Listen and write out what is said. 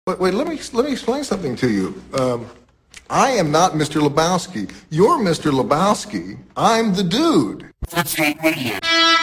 Wait, let me explain something to you. I am not Mr. Lebowski. You're Mr. Lebowski. I'm the dude. That's not radio.